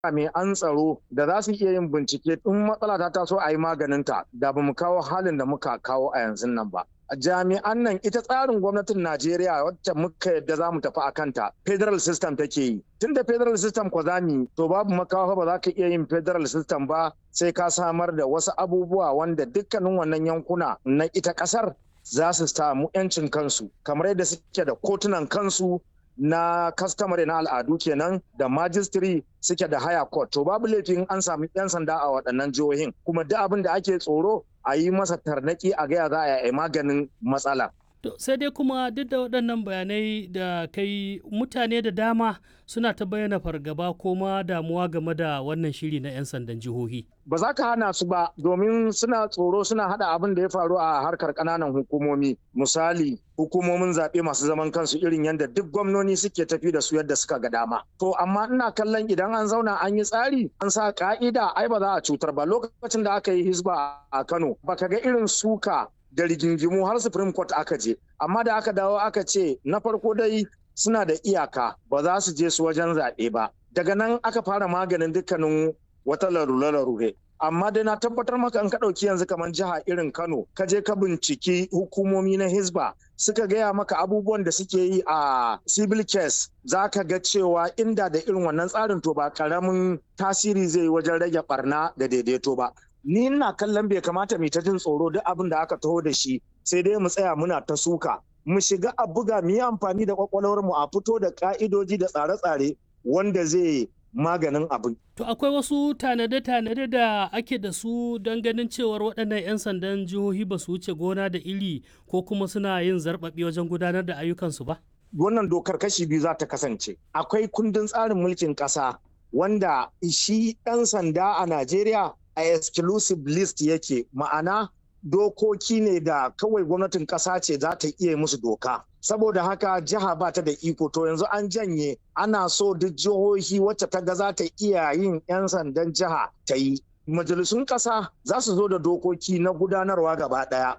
jami'an tsaro da za su iya yin bincike in matsala ta taso a yi maganinta da ba mu kawo halin da muka kawo a yanzu nan ba. Jami'an nan ita tsarin gwamnatin Najeriya wacce muka yadda za mu tafi a kanta federal system take yi. Tun da federal system kwa za mu to babu makawa ba za ka iya yin federal system ba sai ka samar da wasu abubuwa wanda dukkanin wannan yankuna na ita kasar za su samu 'yancin kansu kamar yadda suke da kotunan kansu na customary na al'adu kenan da majistri suke da higher court to babu laifin an sami 'yan sanda a waɗannan jihohin kuma duk abin da ake tsoro a yi masa tarnaki a gaya za a yi maganin matsala. Sai dai kuma duk da waɗannan bayanai da kai mutane da dama suna ta bayyana fargaba ko ma damuwa game da wannan shiri na 'yan sandan jihohi. Ba za ka hana su ba domin suna tsoro suna hada abin da ya faru a harkar ƙananan hukumomi. Misali hukumomin zaɓe masu zaman kansu irin yadda duk gwamnoni suke tafi da su yadda suka ga dama. To amma ina kallon idan an zauna an yi tsari an sa ka'ida ai ba za a cutar ba lokacin da aka yi hisba a Kano baka ga irin suka da rigingimu har Supreme Court aka je amma da aka dawo aka ce na farko dai suna da iyaka ba za su je su wajen zaɓe ba daga nan aka fara maganin dukkanin wata larure amma dai na tabbatar maka in ka ɗauki yanzu kamar jiha irin Kano ka je ka binciki hukumomi na Hisba suka gaya maka abubuwan da suke yi a civil case za ka ga cewa inda da irin wannan tsarin to ba karamin tasiri zai yi wajen rage barna da daidaito ba. Ni ina kallon bai kamata mu ta jin tsoro duk abin da aka taho da shi sai dai mu tsaya muna ta suka mu shiga a buga mu yi amfani da kwakwalwar mu a fito da ka'idoji da tsare-tsare wanda zai maganin abin. To akwai wasu tanade-tanade da ake da su don ganin cewar waɗannan 'yan sandan jihohi ba su wuce gona da iri ko kuma suna yin zarɓaɓi wajen gudanar da ayyukansu ba? Wannan dokar kashi biyu za ta kasance. Akwai kundin tsarin mulkin ƙasa wanda shi ɗan sanda a Najeriya a exclusive list yake ma'ana dokoki ne da kawai gwamnatin ƙasa ce za ta iya musu doka saboda haka jiha ba ta da iko to yanzu an janye ana so duk jihohi wacce ta ga za ta iya yin 'yan sandan jiha ta yi majalisun ƙasa za su zo da dokoki na gudanarwa gaba ɗaya